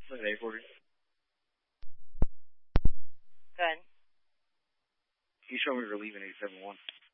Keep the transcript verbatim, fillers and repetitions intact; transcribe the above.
Look at eight forty. Good. You show me relieving eight seven one.